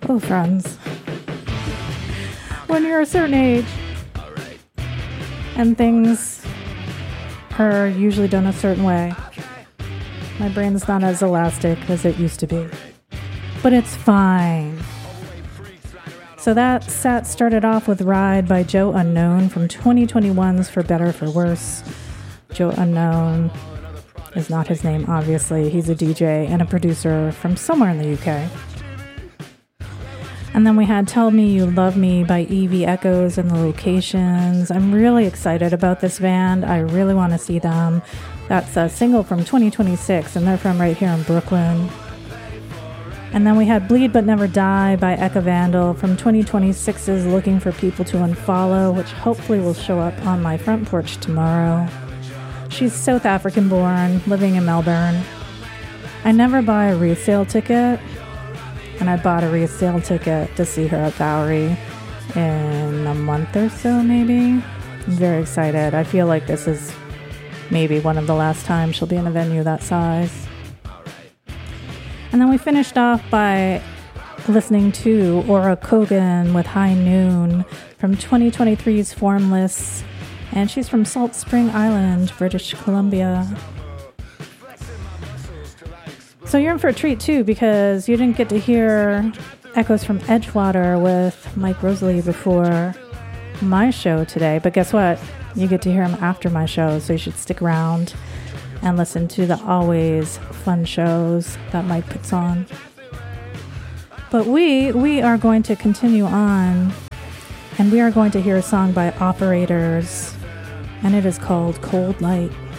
Oh, friends. When you're a certain age and things are usually done a certain way, my brain's not as elastic as it used to be. But it's fine. So that set started off with Ride by Joe Unknown from 2021's For Better For Worse. Joe Unknown is not his name, obviously. He's a DJ and a producer from somewhere in the UK. And then we had Tell Me You Love Me by Evie Echoes and the Locations. I'm really excited about this band. I really want to see them. That's a single from 2026, and they're from right here in Brooklyn. And then we had Bleed But Never Die by Eka Vandal from 2026's Looking for People to Unfollow, which hopefully will show up on my front porch tomorrow. She's South African born, living in Melbourne. I never buy a resale ticket, and I bought a resale ticket to see her at Bowery in a month or so, maybe. I'm very excited. I feel like this is maybe one of the last times she'll be in a venue that size. And then we finished off by listening to Aura Kogan with High Noon from 2023's Formless. And she's from Salt Spring Island, British Columbia. So you're in for a treat too, because you didn't get to hear Echoes from Edgewater with Mike Rosalie before my show today. But guess what? You get to hear him after my show, so you should stick around and listen to the always fun shows that Mike puts on. But we are going to continue on, and we are going to hear a song by Operators, and it is called Cold Light.